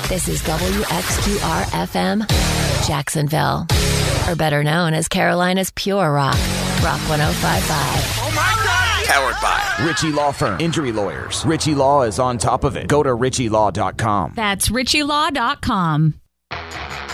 This is WXQR-FM, Jacksonville. Or better known as Carolina's Pure Rock, Rock 105.5. Oh my God! Powered by Ritchie Law Firm. Injury lawyers. Ritchie Law is on top of it. Go to RitchieLaw.com. That's RitchieLaw.com.